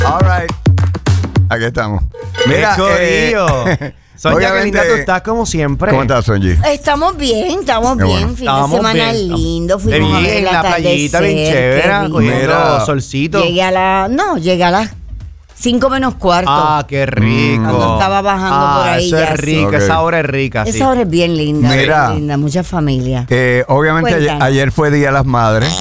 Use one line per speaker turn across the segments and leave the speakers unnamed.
All right. Aquí estamos. Mira,
Sonia, qué linda tú estás, como siempre.
¿Cómo estás, Sonji?
Estamos bien.
Bueno.
Fin de semana lindo. Fuimos a ver
en
el
la playita bien chévere, cogiendo solcito.
Llegué a las 5 menos cuarto.
Ah, qué rico.
Cuando estaba bajando por ahí.
Eso es rico,
Okay.
esa hora es rica.
Esa hora es bien linda.
Mira.
Bien linda, mucha familia.
Obviamente ayer fue Día de las Madres.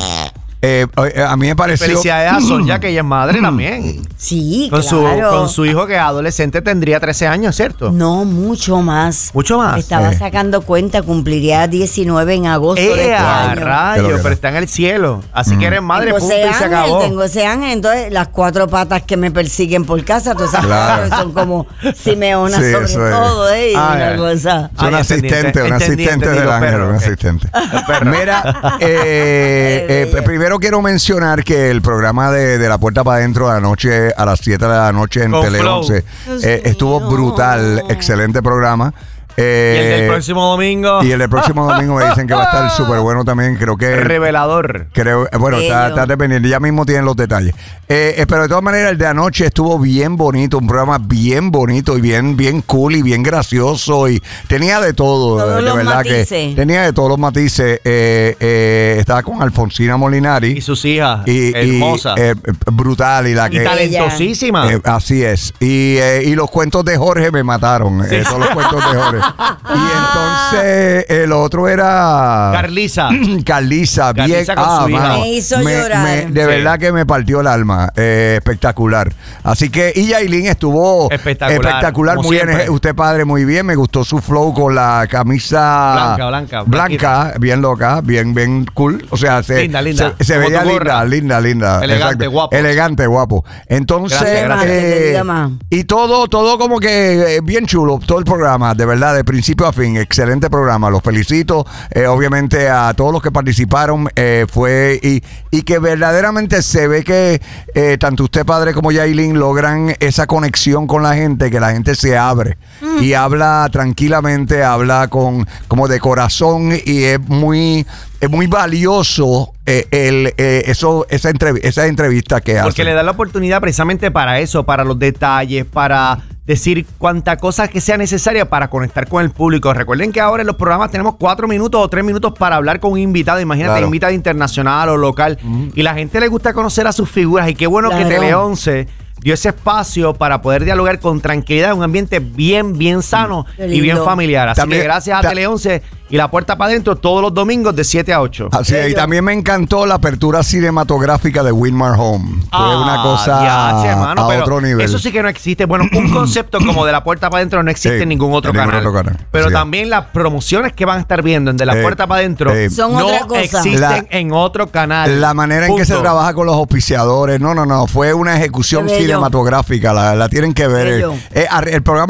A mí me pareció...
Felicidades a Sonia, que ella es madre también.
Sí,
Con
claro.
su hijo, que es adolescente, tendría 13 años, ¿cierto?
No, mucho más.
¿Mucho más?
Estaba sacando cuenta, cumpliría 19 en agosto de este año.
Rayo, pero está en el cielo. Así que eres madre, punto, y se acabó.
Tengo ese ángel, entonces las 4 patas que me persiguen por casa, todas esas cosas son como Simeona,
Sí,
sobre todo, una cosa.
Un asistente del ángel, un asistente. Mira, primero quiero mencionar que el programa de La Puerta para Adentro de anoche a las 7 de la noche en
Con
Tele
Flow.
11 estuvo brutal, excelente programa.
Y el del próximo domingo.
Y el del próximo domingo me dicen que va a estar súper bueno también. Creo que
revelador.
Bueno, está dependiendo. Ya mismo tienen los detalles. Pero de todas maneras, el de anoche estuvo bien bonito. Un programa bien bonito y bien cool y bien gracioso. Y tenía de todo.
Todos
de
los
verdad
matices.
que tenía de todos los matices. Estaba con Alfonsina Molinari.
Y sus hijas. Hermosas.
Brutal. Y
talentosísima.
Así es. Y los cuentos de Jorge me mataron. Todos los cuentos de Jorge. Y entonces el otro era
Carlisa,
bien.
con su hija.
Me hizo llorar.
De verdad que me partió el alma. Espectacular. Así que, y Yailin estuvo espectacular muy bien. Usted, padre, muy bien. Me gustó su flow con la camisa blanca, bien loca, bien cool. O sea,
linda.
Se veía linda.
Elegante, guapo.
Elegante, guapo. Entonces,
Gracias.
y todo como que bien chulo, todo el programa, de verdad, de principio a fin, excelente programa, los felicito, obviamente a todos los que participaron, y que verdaderamente se ve que tanto usted, padre, como Yailin logran esa conexión con la gente, que la gente se abre y habla tranquilamente, habla como de corazón, y es muy valioso esa entrevista que hace.
Porque le da la oportunidad precisamente para eso, para los detalles, para decir cuánta cosa que sea necesaria para conectar con el público. Recuerden que ahora en los programas tenemos 4 minutos o 3 minutos para hablar con un invitado. Imagínate, invitado internacional o local. Y la gente le gusta conocer a sus figuras. Y qué bueno que Tele 11 dio ese espacio para poder dialogar con tranquilidad, un ambiente bien sano y bien familiar. Así que gracias a Tele 11 y La Puerta para Adentro todos los domingos de 7 a 8.
Así es, y también me encantó la apertura cinematográfica de Winmar Home. Fue una cosa a otro nivel.
Eso sí que no existe. Bueno, un concepto como de La Puerta para Adentro no existe en ningún otro canal. Pero también las promociones que van a estar viendo en De La Puerta para Adentro no existen en otro canal.
La manera en que se trabaja con los auspiciadores, no. Fue una ejecución cinematográfica. La tienen que ver. El programa